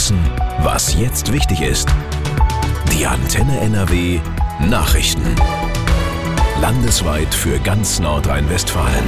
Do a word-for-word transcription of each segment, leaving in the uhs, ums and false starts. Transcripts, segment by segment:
wissen, was jetzt wichtig ist. Die Antenne N R W Nachrichten. Landesweit für ganz Nordrhein-Westfalen.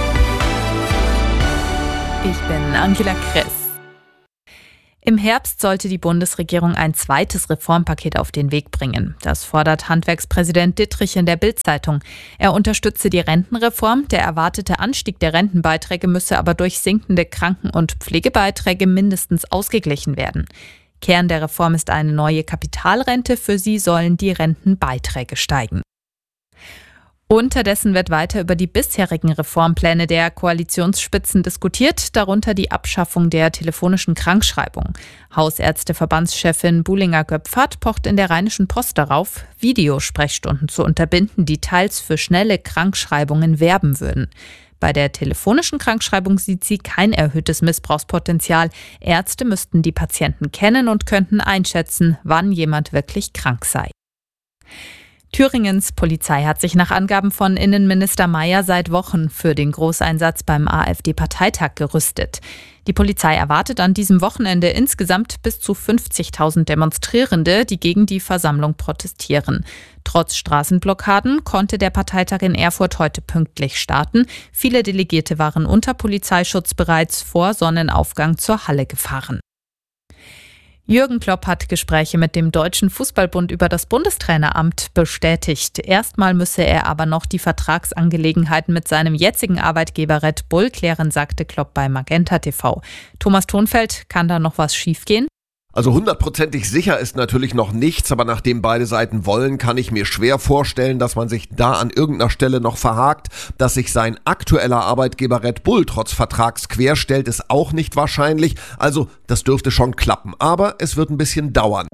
Ich bin Angela Kress. Im Herbst sollte die Bundesregierung ein zweites Reformpaket auf den Weg bringen. Das fordert Handwerkspräsident Dittrich in der Bild-Zeitung. Er unterstütze die Rentenreform. Der erwartete Anstieg der Rentenbeiträge müsse aber durch sinkende Kranken- und Pflegebeiträge mindestens ausgeglichen werden. Kern der Reform ist eine neue Kapitalrente. Für sie sollen die Rentenbeiträge steigen. Unterdessen wird weiter über die bisherigen Reformpläne der Koalitionsspitzen diskutiert, darunter die Abschaffung der telefonischen Krankschreibung. Hausärzteverbandschefin Buhlinger-Göpfert pocht in der Rheinischen Post darauf, Videosprechstunden zu unterbinden, die teils für schnelle Krankschreibungen werben würden. Bei der telefonischen Krankschreibung sieht sie kein erhöhtes Missbrauchspotenzial. Ärzte müssten die Patienten kennen und könnten einschätzen, wann jemand wirklich krank sei. Thüringens Polizei hat sich nach Angaben von Innenminister Mayer seit Wochen für den Großeinsatz beim AfD-Parteitag gerüstet. Die Polizei erwartet an diesem Wochenende insgesamt bis zu fünfzigtausend Demonstrierende, die gegen die Versammlung protestieren. Trotz Straßenblockaden konnte der Parteitag in Erfurt heute pünktlich starten. Viele Delegierte waren unter Polizeischutz bereits vor Sonnenaufgang zur Halle gefahren. Jürgen Klopp hat Gespräche mit dem Deutschen Fußballbund über das Bundestraineramt bestätigt. Erstmal müsse er aber noch die Vertragsangelegenheiten mit seinem jetzigen Arbeitgeber Red Bull klären, sagte Klopp bei Magenta T V. Thomas Thonfeld, kann da noch was schiefgehen? Also hundertprozentig sicher ist natürlich noch nichts, aber nachdem beide Seiten wollen, kann ich mir schwer vorstellen, dass man sich da an irgendeiner Stelle noch verhakt. Dass sich sein aktueller Arbeitgeber Red Bull trotz Vertrags querstellt, ist auch nicht wahrscheinlich. Also das dürfte schon klappen, aber es wird ein bisschen dauern.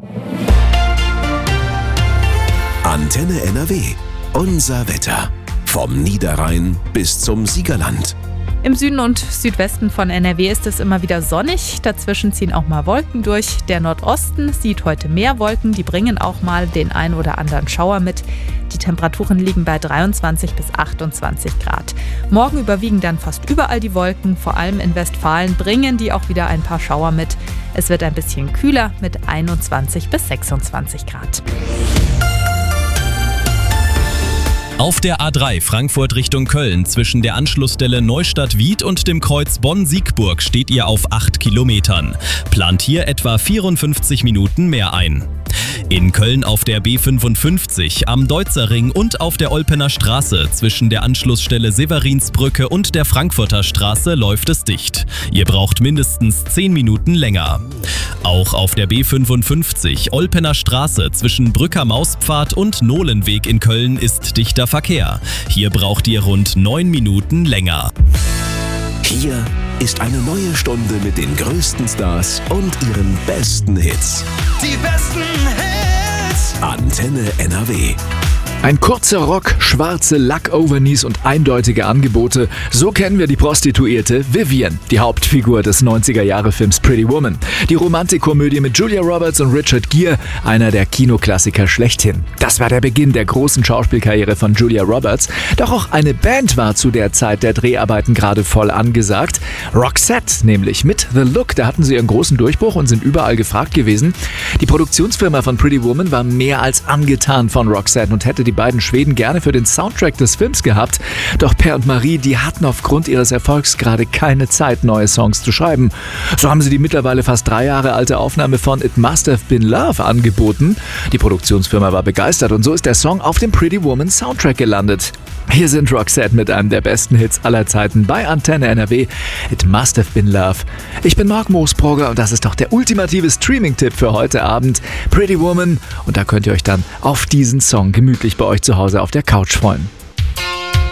Antenne N R W. Unser Wetter. Vom Niederrhein bis zum Siegerland. Im Süden und Südwesten von N R W ist es immer wieder sonnig. Dazwischen ziehen auch mal Wolken durch. Der Nordosten sieht heute mehr Wolken. Die bringen auch mal den ein oder anderen Schauer mit. Die Temperaturen liegen bei dreiundzwanzig bis achtundzwanzig Grad. Morgen überwiegen dann fast überall die Wolken. Vor allem in Westfalen bringen die auch wieder ein paar Schauer mit. Es wird ein bisschen kühler mit einundzwanzig bis sechsundzwanzig Grad. Auf der A drei Frankfurt Richtung Köln zwischen der Anschlussstelle Neustadt-Wied und dem Kreuz Bonn-Siegburg steht ihr auf acht Kilometern. Plant hier etwa vierundfünfzig Minuten mehr ein. In Köln auf der B fünfundfünfzig, am Deutzer-Ring und auf der Olpener Straße zwischen der Anschlussstelle Severinsbrücke und der Frankfurter Straße läuft es dicht. Ihr braucht mindestens zehn Minuten länger. Auch auf der B fünfundfünfzig, Olpener Straße zwischen Brücker Mauspfad und Nohlenweg in Köln ist dichter Verkehr. Hier braucht ihr rund neun Minuten länger. Hier ist eine neue Stunde mit den größten Stars und ihren besten Hits. Die besten Hits. Antenne N R W. Ein kurzer Rock, schwarze Lack-Overknees und eindeutige Angebote. So kennen wir die Prostituierte Vivian, die Hauptfigur des neunziger-Jahre-Films Pretty Woman. Die Romantikkomödie mit Julia Roberts und Richard Gere, einer der Kinoklassiker schlechthin. Das war der Beginn der großen Schauspielkarriere von Julia Roberts. Doch auch eine Band war zu der Zeit der Dreharbeiten gerade voll angesagt. Roxette nämlich mit The Look. Da hatten sie ihren großen Durchbruch und sind überall gefragt gewesen. Die Produktionsfirma von Pretty Woman war mehr als angetan von Roxette und hätte die beiden Schweden gerne für den Soundtrack des Films gehabt. Doch Per und Marie, die hatten aufgrund ihres Erfolgs gerade keine Zeit, neue Songs zu schreiben. So haben sie die mittlerweile fast drei Jahre alte Aufnahme von It Must Have Been Love angeboten. Die Produktionsfirma war begeistert und so ist der Song auf dem Pretty Woman Soundtrack gelandet. Hier sind Roxette mit einem der besten Hits aller Zeiten bei Antenne N R W. It Must Have Been Love. Ich bin Marc Moosbrugger und das ist doch der ultimative Streaming-Tipp für heute Abend. Pretty Woman. Und da könnt ihr euch dann auf diesen Song gemütlich bei euch zu Hause auf der Couch freuen.